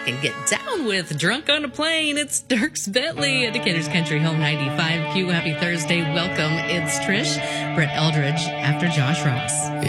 and get down with Drunk on a Plane. It's Dierks Bentley, Decatur's Country Home 95Q. Happy Thursday. Welcome. It's Trish, Brett Eldridge, after Josh Ross.